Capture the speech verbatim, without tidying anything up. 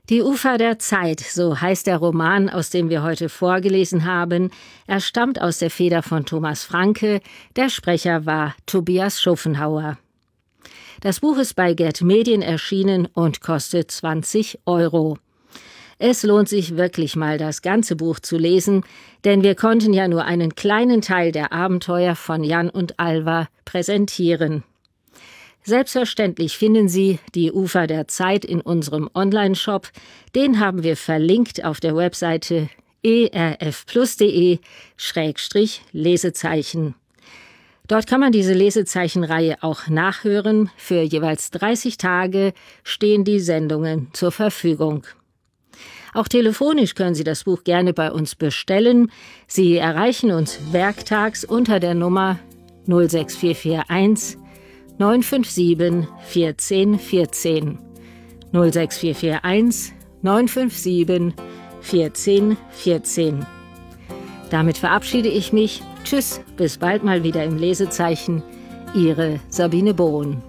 Die Ufer der Zeit, so heißt der Roman, aus dem wir heute vorgelesen haben. Er stammt aus der Feder von Thomas Franke. Der Sprecher war Tobias Schufenhauer. Das Buch ist bei Get Medien erschienen und kostet zwanzig Euro. Es lohnt sich wirklich mal, das ganze Buch zu lesen, denn wir konnten ja nur einen kleinen Teil der Abenteuer von Jan und Alva präsentieren. Selbstverständlich finden Sie die Ufer der Zeit in unserem Online-Shop. Den haben wir verlinkt auf der Webseite erfplus.de Schrägstrich Lesezeichen. Dort kann man diese Lesezeichenreihe auch nachhören. Für jeweils dreißig Tage stehen die Sendungen zur Verfügung. Auch telefonisch können Sie das Buch gerne bei uns bestellen. Sie erreichen uns werktags unter der Nummer null sechs vier vier eins neun fünf sieben eins vier eins eins vier null sechs vier vier eins neun fünf sieben eins vier eins eins vier. Damit verabschiede ich mich. Tschüss, bis bald mal wieder im Lesezeichen. Ihre Sabine Bohn.